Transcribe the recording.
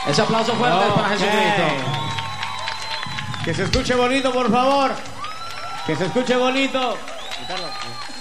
Ese aplauso fuerte para Jesucristo. Que se escuche bonito, por favor. Que se escuche bonito.